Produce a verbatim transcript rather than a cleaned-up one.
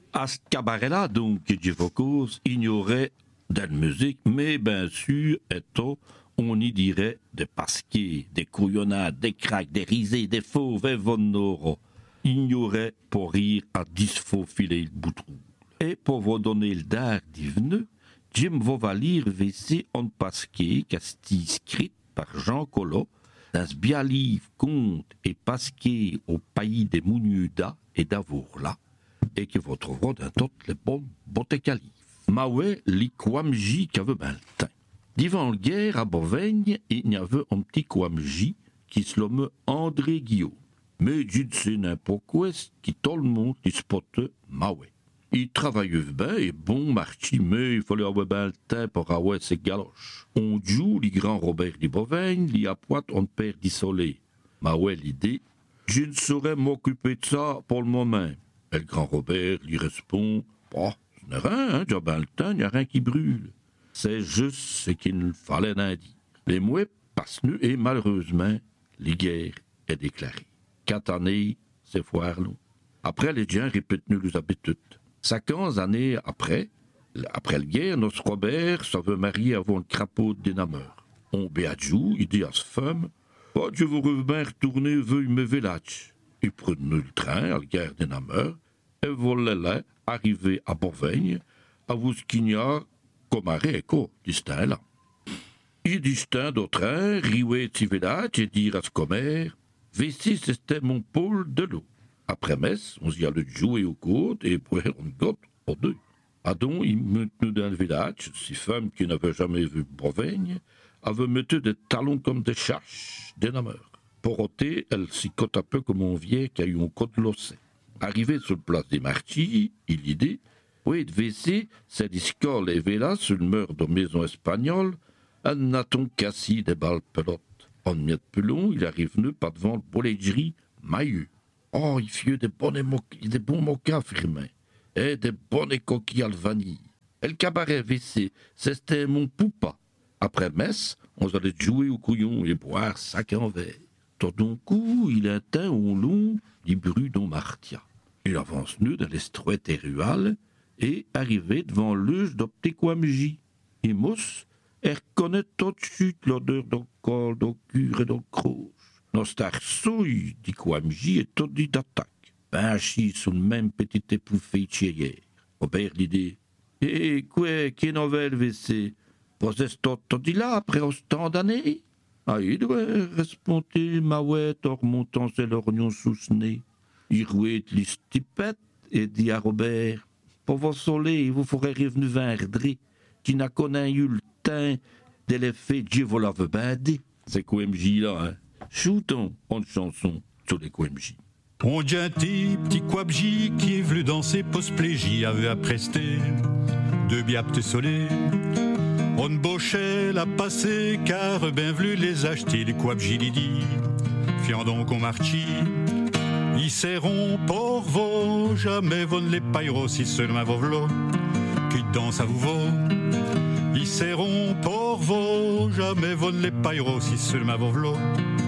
À ce cabaret-là, donc, que Focus ignorait de la musique, mais bien sûr, étant, on y dirait des pasquets, des couillonnades, des craques, des risées, des fauves, et vonoro. Ignorait pour rire à dix faux filets le boutrou. Et pour vous donner le dard divenu, Jim va lire V C en pasquet, casti écrit par Jean Collot, dans ce bien livre conte et pasquet au pays des Mougnuda et d'Avourla, et que vous trouverez dans toutes les bonnes botécalives. Maoué, li Kwamji qui avait ben le teint. D'ivant le guerre à Bourvaigne, il y avait un petit Kwamji qui se nommait André Guillaume. Mais d'une sais n'importe quoi, qui tout le monde qui spotte Maoué. Il travaillait bien et bon marchi, mais il fallait avoir ben le teint pour avoir ses galoches. On joue les grands Robert de Bourvaigne, li appointe on père d'isolé. Maoué l'idée, je ne saurais m'occuper de ça pour le moment. Et le grand Robert lui répond, oh, ce n'est rien, hein, j'ai ben le teint, il n'y a rien qui brûle. C'est juste ce qu'il fallait dire. Les mouets passent nus et malheureusement, les guerres est déclarée. Quatre années, c'est foire long. Après, les gens répètent nous les habitudes. Cinquante années après, après la guerre, notre Robert se veut marier avant le crapaud de Dénameur. On béadjou, il dit à sa femme, oh, je vous reviens retourner veuille me village. Il prenait le train à la gare de Namur et volait là, arrivé à Bourvaigne, à vous qu'il y a comme à Réco, distinct là. Il distinct au train, rioué de village et dit à ce commère, Vessi, c'était mon pôle de l'eau. Après messe, on s'y allait jouer aux côtes et boire une goutte aux deux. Adon, il me tenait dans le village, ces femmes qui n'avaient jamais vu Bourvaigne, avaient mis des talons comme des chaches, des Namur. Pour ôter, elle s'y cote un peu comme un vieil qui a eu un côte l'ossé. Arrivé sur le place des Marchis, il y dit, oui, de V C, c'est des scoles et vélas sur le mur de maison espagnole, un naton cassis des balles pelotes. En miette plus long, il arrive venu pas devant le boulangerie Maillu. Oh, il fit des, des bons moquins, firmin, et des bonnes coquilles à la vanille. Et le cabaret V C, c'était mon poupa. Après messe, on allait jouer au couillon et boire sac en verre. Tout d'un coup, il atteint au long du bruit d'un martia. Il avance nu dans l'estrouette et ruale et arrivé devant l'âge de petit Kwamji. Il mousse et reconnaît tout de suite l'odeur d'alcool, de cure et de croche. Notre souille, dit Kwamji, est tout dit d'attaque. Ben assis sous le même petit épouffé hier. Robert l'idée. Eh, quoi, qui nouvelle, V C? Vous êtes tout dit là après autant d'années? Ah, il doit répondre, Maouette, en remontant ses lorgnons sous ce nez. Il rouait les stipettes et dit à Robert, pour vos soleils, vous ferez revenir vendredi, qui n'a connu eu le temps de l'effet Dieu vous l'avait bandé. C'est Q M J là, hein. Shootons en chanson sur les Q M J. On dit un petit, petit Kwabji qui est venu danser post-plégie, avait à prester deux biaptes soleils. On bochait la passée, car ben v'lu les acheter, les Kwabji l'idi. Fiant donc on marchi, ils serront pour vous, jamais vous ne les pailleront si seulement vous v'là, qui danse à vous vaut. Ils serront pour vous, jamais vous ne les pailleront si seulement vous v'là,